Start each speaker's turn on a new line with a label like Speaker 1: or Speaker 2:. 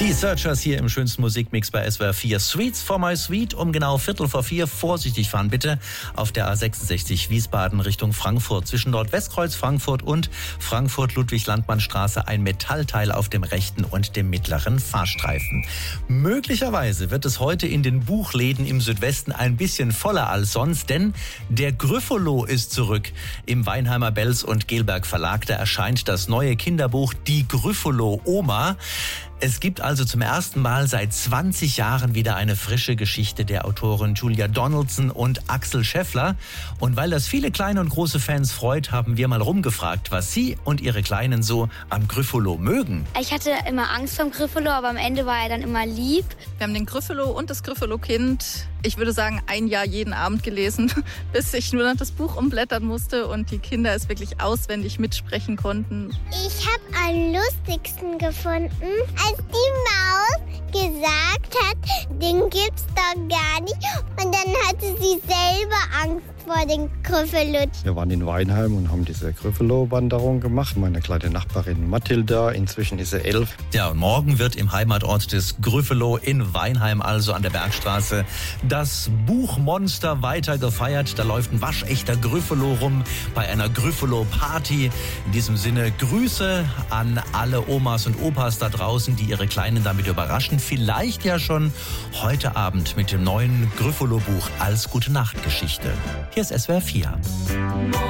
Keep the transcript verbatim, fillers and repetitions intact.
Speaker 1: Die Searchers hier im schönsten Musikmix bei S W R vier. Sweets for my sweet um genau Viertel vor vier. Vorsichtig fahren bitte auf der A sechsundsechzig Wiesbaden Richtung Frankfurt. Zwischen Nordwestkreuz Frankfurt und Frankfurt-Ludwig-Landmann-Straße ein Metallteil auf dem rechten und dem mittleren Fahrstreifen. Möglicherweise wird es heute in den Buchläden im Südwesten ein bisschen voller als sonst, denn der Gryffalo ist zurück. Im Weinheimer Belz und Gelberg Verlag, da erscheint das neue Kinderbuch Die Gryffalo Oma. Es gibt also zum ersten Mal seit zwanzig Jahren wieder eine frische Geschichte der Autoren Julia Donaldson und Axel Scheffler. Und weil das viele kleine und große Fans freut, haben wir mal rumgefragt, was sie und ihre Kleinen so am Gryffalo mögen.
Speaker 2: Ich hatte immer Angst vor dem Gryffalo, aber am Ende war er dann immer lieb.
Speaker 3: Wir haben den Gryffalo und das Gryffalo-Kind, ich würde sagen, ein Jahr jeden Abend gelesen, bis ich nur noch das Buch umblättern musste und die Kinder es wirklich auswendig mitsprechen konnten.
Speaker 4: Ich habe am lustigsten gefunden, als die Maus gesagt hat, den gibt's doch gar nicht. Und dann hatte sie selber Angst vor den Gryffalo.
Speaker 5: Wir waren in Weinheim und haben diese Gryffalo-Wanderung gemacht. Meine kleine Nachbarin Mathilda, inzwischen ist sie elf.
Speaker 1: Ja, und morgen wird im Heimatort des Gryffalo in Weinheim, also an der Bergstraße, das Buchmonster weiter gefeiert. Da läuft ein waschechter Gryffalo rum bei einer Gryffalo-Party. In diesem Sinne Grüße an alle Omas und Opas da draußen, die ihre Kleinen damit überraschen. Vielleicht ja schon heute Abend mit dem neuen Gryffalo-Buch als Gute-Nacht-Geschichte. Hier ist S W R vier.